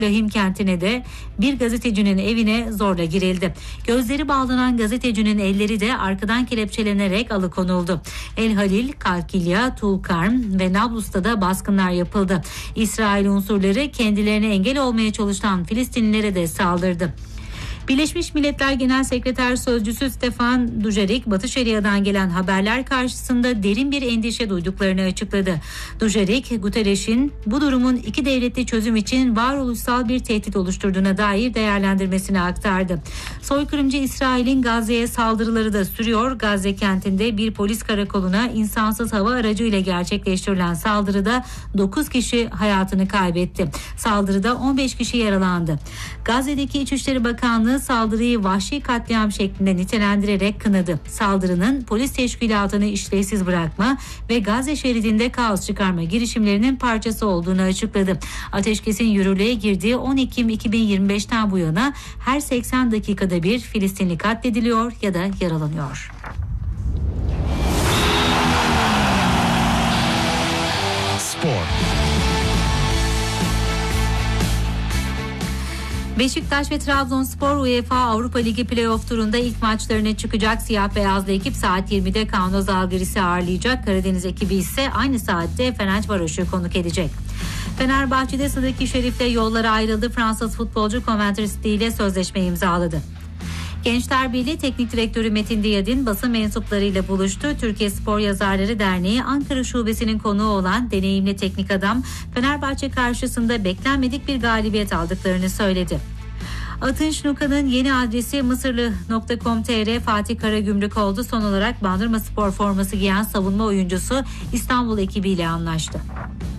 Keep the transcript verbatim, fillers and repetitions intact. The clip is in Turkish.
Lahim kentine de bir gazetecinin evine zorla girildi. Gözleri bağlanan gazetecinin elleri de arkadan kelepçelenerek alıkonuldu. El Halil, Kalkilya, Tulkarm ve Nablus'ta da baskınlar yapıldı. İsrail unsurları kendilerine engel olmaya çalışan Filistinlilere de saldırdı. Birleşmiş Milletler Genel Sekreter Sözcüsü Stefan Dujarric, Batı Şeria'dan gelen haberler karşısında derin bir endişe duyduklarını açıkladı. Dujarric, Guterres'in bu durumun iki devletli çözüm için varoluşsal bir tehdit oluşturduğuna dair değerlendirmesini aktardı. Soykırımcı İsrail'in Gazze'ye saldırıları da sürüyor. Gazze kentinde bir polis karakoluna insansız hava aracıyla gerçekleştirilen saldırıda dokuz kişi hayatını kaybetti. Saldırıda on beş kişi yaralandı. Gazze'deki İçişleri Bakanlığı saldırıyı vahşi katliam şeklinde nitelendirerek kınadı. Saldırının polis teşkilatını işlevsiz bırakma ve Gazze şeridinde kaos çıkarma girişimlerinin parçası olduğunu açıkladı. Ateşkesin yürürlüğe girdiği on Ekim iki bin yirmi beşten bu yana her seksen dakikada bir Filistinli katlediliyor ya da yaralanıyor. Spor. Beşiktaş ve Trabzonspor UEFA Avrupa Ligi Playoff turunda ilk maçlarına çıkacak. Siyah beyazlı ekip saat yirmide Kaunas Žalgiris'i ağırlayacak. Karadeniz ekibi ise aynı saatte Fenerbahçe'yi konuk edecek. Fenerbahçe'de Sıdıki Şerif'le yollara ayrıldı. Fransız futbolcu Coventry City ile sözleşme imzaladı. Gençler Birliği Teknik Direktörü Metin Diyadin basın mensuplarıyla buluştu. Türkiye Spor Yazarları Derneği Ankara Şubesi'nin konuğu olan deneyimli teknik adam Fenerbahçe karşısında beklenmedik bir galibiyet aldıklarını söyledi. Atın Şnuka'nın yeni adresi mısırlı nokta com nokta tr Fatih Karagümrük oldu. Son olarak Bandırma Spor forması giyen savunma oyuncusu İstanbul ekibiyle anlaştı.